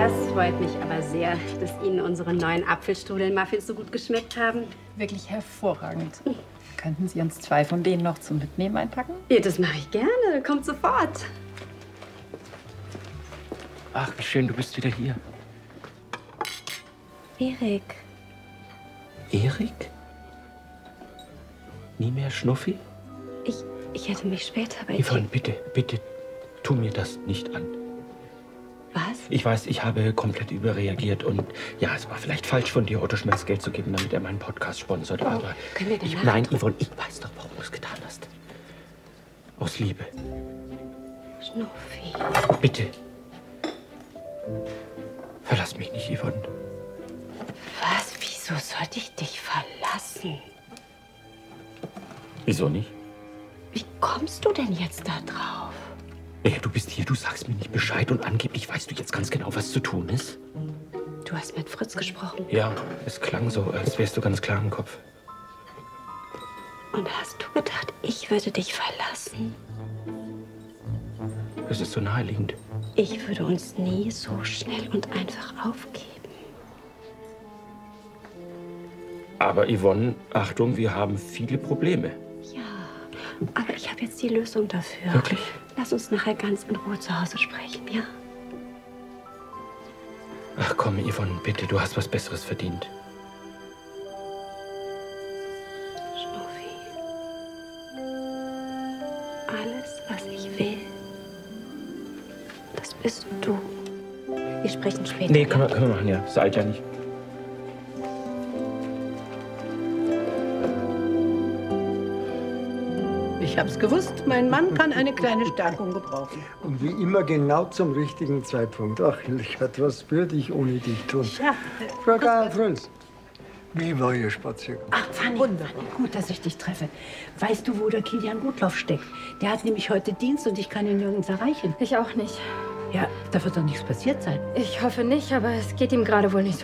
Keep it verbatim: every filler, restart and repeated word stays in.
Das freut mich aber sehr, dass Ihnen unsere neuen Apfelstrudel-Muffins so gut geschmeckt haben. Wirklich hervorragend. Könnten Sie uns zwei von denen noch zum Mitnehmen einpacken? Ja, das mache ich gerne. Kommt sofort. Ach, wie schön, du bist wieder hier. Erik. Erik? Nie mehr Schnuffi? Ich, ich hätte mich später bei Yvonne, dir... bitte, bitte, tu mir das nicht an. Was? Ich weiß, ich habe komplett überreagiert und ja, es war vielleicht falsch von dir, Otto Schmerz Geld zu geben, damit er meinen Podcast sponsert, Oh, aber... können wir ich, danach Nein, drüber- Yvonne, ich weiß doch, warum du es getan hast. Aus Liebe. Schnuffi. Bitte. Verlass mich nicht, Yvonne. Was? Wieso sollte ich dich verlassen? Wieso nicht? Wie kommst du denn jetzt da drauf? Ey, du bist hier, du sagst mir nicht Bescheid und angeblich weißt du jetzt ganz genau, was zu tun ist. Du hast mit Fritz gesprochen. Ja, es klang so, als wärst du ganz klar im Kopf. Und hast du gedacht, ich würde dich verlassen? Das ist so naheliegend. Ich würde uns nie so schnell und einfach aufgeben. Aber Yvonne, Achtung, wir haben viele Probleme. Ja, aber ich habe jetzt die Lösung dafür. Wirklich? Lass uns nachher ganz in Ruhe zu Hause sprechen, ja? Ach komm, Yvonne, bitte, du hast was Besseres verdient. Schnuffi. Alles, was ich will, das bist du. Wir sprechen später. Nee, können wir, können wir machen, ja. Das eilt ja nicht. Ich hab's gewusst, mein Mann kann eine kleine Stärkung gebrauchen. Und wie immer genau zum richtigen Zeitpunkt. Ach, Hildegard, was würde ich ohne dich tun? Ja, Frau Geier-Fröns, wie war Ihr Spaziergang? Ach, Fanny, Fanny, gut, dass ich dich treffe. Weißt du, wo der Kilian Gutlauf steckt? Der hat nämlich heute Dienst und ich kann ihn nirgends erreichen. Ich auch nicht. Ja, da wird doch nichts passiert sein. Ich hoffe nicht, aber es geht ihm gerade wohl nicht so